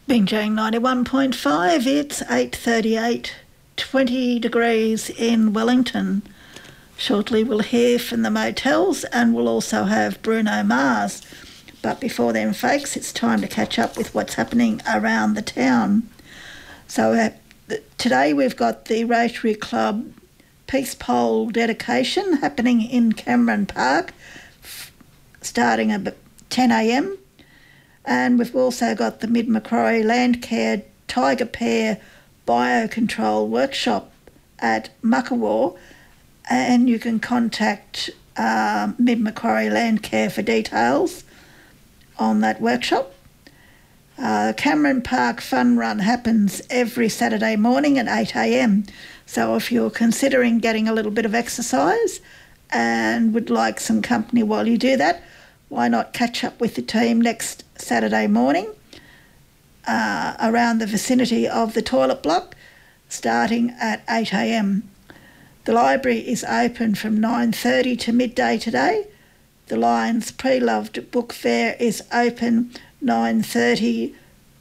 Binjang 91.5, it's 8:38, 20 degrees in Wellington. Shortly we'll hear from the motels and we'll also have Bruno Mars. But before then, folks, it's time to catch up with what's happening around the town. So today we've got the Rotary Club Peace Pole dedication happening in Cameron Park, starting at 10 a.m. And we've also got the Mid Macquarie Landcare Tiger Pair Biocontrol Workshop at Muckawa, and you can contact Mid Macquarie Landcare for details on that workshop. Cameron Park Fun Run happens every Saturday morning at 8 a.m. So if you're considering getting a little bit of exercise and would like some company while you do that, why not catch up with the team next Saturday morning around the vicinity of the toilet block, starting at 8 a.m. The library is open from 9:30 to midday today. The Lions Pre-Loved Book Fair is open 9:30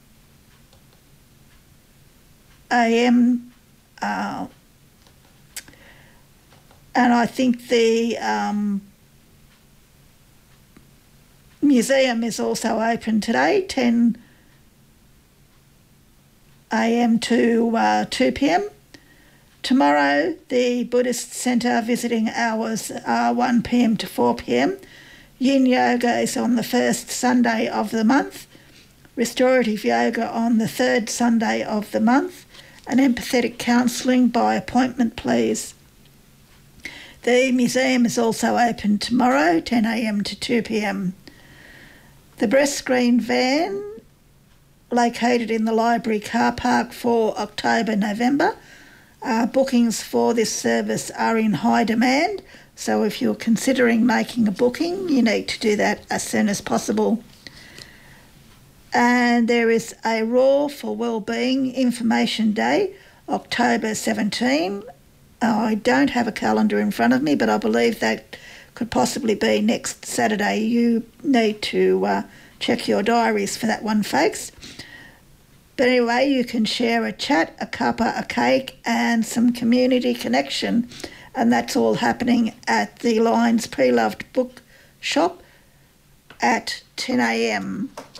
a.m. And I think the museum is also open today, 10 a.m. to 2 p.m. Tomorrow, the Buddhist Centre visiting hours are 1 p.m. to 4 p.m. Yin Yoga is on the first Sunday of the month, Restorative Yoga on the third Sunday of the month, and empathetic counselling by appointment, please. The museum is also open tomorrow, 10 a.m. to 2 p.m. The breast screen van, located in the library car park for October-November, bookings for this service are in high demand, so if you're considering making a booking, you need to do that as soon as possible. And there is a Raw for Wellbeing Information Day, October 17. I don't have a calendar in front of me, but I believe that could possibly be next Saturday. You need to check your diaries for that one, folks. But anyway, you can share a chat, a cuppa, a cake and some community connection. And that's all happening at the Lions Pre-Loved Book Shop at 10 a.m.